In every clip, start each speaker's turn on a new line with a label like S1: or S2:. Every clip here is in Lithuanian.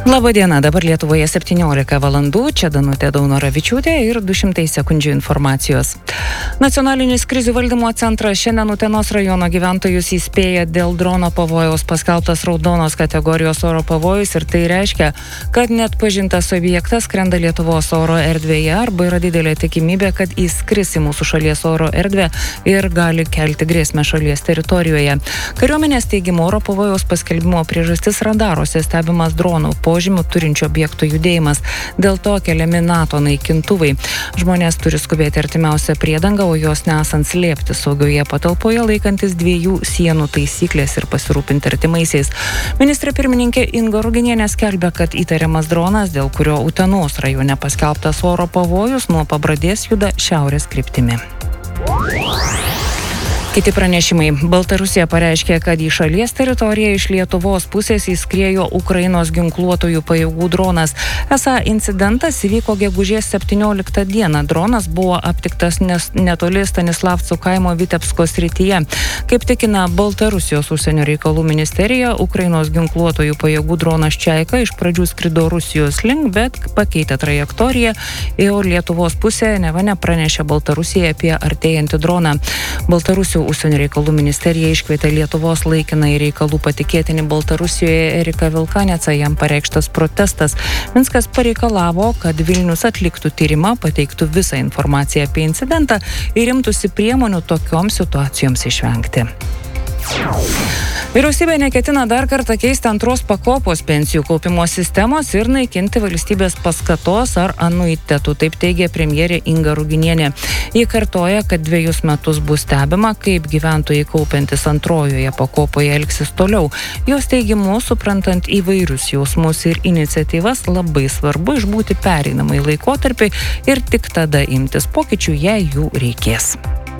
S1: Labadiena, dabar Lietuvoje 17 valandų, čia Danutė Daunoravičiūtė ir 200 sekundžių informacijos. Nacionalinis krizių valdymo centras šiandien Utenos rajono gyventojus įspėja dėl drono pavojaus, paskelbtas raudonos kategorijos oro pavojus, ir tai reiškia, kad net pažintas objektas skrenda Lietuvos oro erdvėje arba yra didelė tikimybė, kad įskris į mūsų šalies oro erdvę ir gali kelti grėsmę šalies teritorijoje. Kariuomenės teigimu oro pavojaus paskelbimo priežastis radaruose stebimas dronų požymių turinčių objektų judėjimas. Dėl to keliami NATO naikintuvai. Žmonės turi skubėti artimiausią priedangą, o jos nesant slėpti saugioje patalpoje, laikantis 2 sienų taisyklės ir pasirūpinti artimaisiais. Ministrė pirmininkė Inga Ruginienė skelbia, kad įtariamas dronas, dėl kurio Utenos rajone paskelbtas oro pavojus, nuo Pabradės juda šiaurės kryptimi. Kiti pranešimai. Baltarusija pareiškė, kad į šalies teritoriją iš Lietuvos pusės įskriejo Ukrainos ginkluotojų pajėgų dronas. Esą incidentas įvyko gegužės 17 dieną. Dronas buvo aptiktas netoli Stanislavcų kaimo Vitebsko srityje. Kaip tikina Baltarusijos užsienio reikalų ministerija, Ukrainos ginkluotojų pajėgų dronas Čaika iš pradžių skrido Rusijos link, bet pakeitė trajektoriją ir Lietuvos pusė neva nepranešė Baltarusijai apie artėjantį droną. Baltarusijos užsienio reikalų ministerija iškvietė Lietuvos laikinąjį reikalų patikėtinį Baltarusijoje Eriką Vilkanecą, jam pareikštas protestas. Minskas pareikalavo, kad Vilnius atliktų tyrimą, pateiktų visą informaciją apie incidentą ir imtųsi priemonių tokioms situacijoms išvengti. Vyriausybė neketina dar kartą keisti antros pakopos pensijų kaupimo sistemos ir naikinti valstybės paskatos ar anuitetų, taip teigia premjerė Inga Ruginienė. Ji kartoja, kad 2 metus bus stebima, kaip gyventojai kaupiantis antrojoje pakopoje elgsis toliau. Jos teigimu, suprantant įvairius jausmus ir iniciatyvas, labai svarbu išbūti pereinamai laikotarpį ir tik tada imtis pokyčių, jei jų reikės.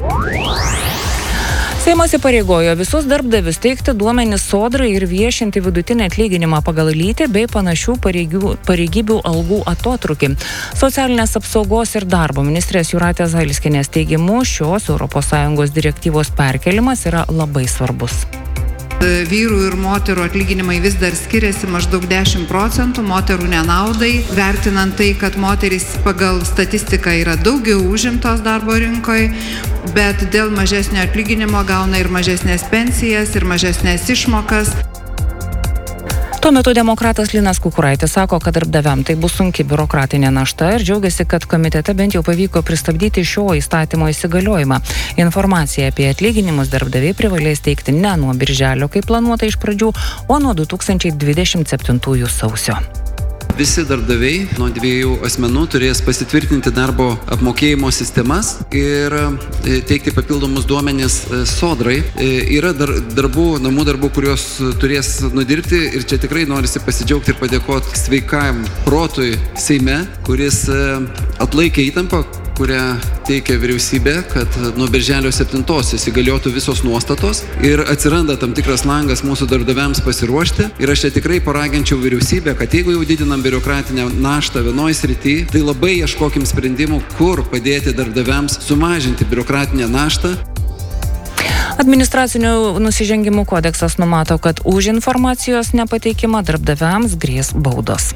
S1: Seimas įpareigojo visus darbdavius teikti duomenis Sodrai ir viešinti vidutinį atlyginimą pagal lytį bei panašių pareigybių algų atotrūkį. Socialinės apsaugos ir darbo ministrės Jūratės Zailskienės teigimu, šios ES direktyvos perkelimas yra labai svarbus.
S2: Vyrų ir moterų atlyginimai vis dar skiriasi maždaug 10%, moterų nenaudai, vertinant tai, kad moterys pagal statistiką yra daugiau užimtos darbo rinkoje, bet dėl mažesnio atlyginimo gauna ir mažesnės pensijas, ir mažesnės išmokas.
S1: Tuo metu demokratas Linas Kukuraitis sako, kad darbdaviam tai bus sunki biurokratinė našta ir džiaugiasi, kad komitete bent jau pavyko pristabdyti šio įstatymo įsigaliojimą. Informaciją apie atlyginimus darbdaviai privalės teikti ne nuo birželio, kaip planuota iš pradžių, o nuo 2027 sausio.
S3: Visi darbdaviai nuo 2 asmenų turės pasitvirtinti darbo apmokėjimo sistemas ir teikti papildomus duomenis Sodrai. Yra namų darbų, kuriuos turės nudirbti, ir čia tikrai norisi pasidžiaugti ir padėkoti sveikam protui Seime, kuris atlaikė įtampą, kurią teikia vyriausybė, kad nuo birželio 7 įsigaliotų visos nuostatos ir atsiranda tam tikras langas mūsų darbdaviams pasiruošti. Ir aš čia tikrai paraginčiau vyriausybę, kad jeigu jau didinam biurokratinę naštą vienoje srityje, tai labai ieškokim sprendimų, kur padėti darbdaviams sumažinti biurokratinę naštą.
S1: Administracinių nusižengimų kodeksas numato, kad už informacijos nepateikimą darbdaviams grės baudos.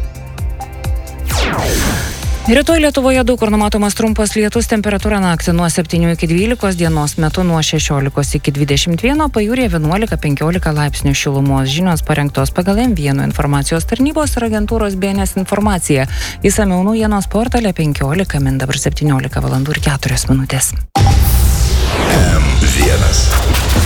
S1: Rytoj Lietuvoje daug kur numatomas trumpas lietus, temperatūra naktį nuo 7 iki 12, dienos metu nuo 16 iki 21, pajūryje 11-15 laipsnių šilumos. Žinios parengtos pagal M1 informacijos tarnybos ir agentūros BNS informacija. Išsamiau naujienos portale 15 min, dabar 17 valandų ir 4 minutės.
S4: M1.